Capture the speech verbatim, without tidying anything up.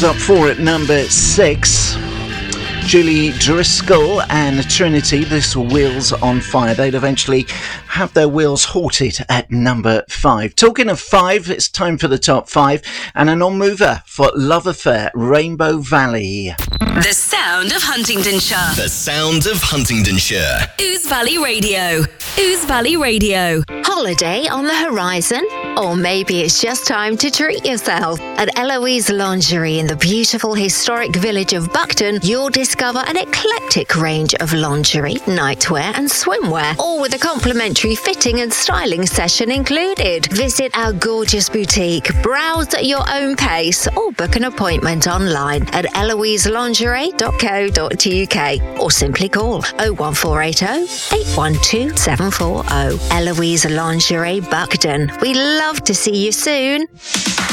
up four at number six. Julie Driscoll and Trinity, this Wheels on Fire. They'll eventually have their wheels halted at number five. Talking of five, it's time for the top five. And a non-mover for Love Affair, Rainbow Valley. The sound of Huntingdonshire. The sound of Huntingdonshire. Ouse Valley Radio. Ouse Valley Radio. Holiday on the horizon? Or maybe it's just time to treat yourself. At Eloise Lingerie in the beautiful historic village of Buckton, you'll discover an eclectic range of lingerie, nightwear and swimwear, all with a complimentary fitting and styling session included. Visit our gorgeous boutique, browse at your own pace, or book an appointment online at eloise lingerie dot co dot uk or simply call oh one four eight oh, eight one two, seven four oh. Eloise Lingerie Buckton. We love to see you soon.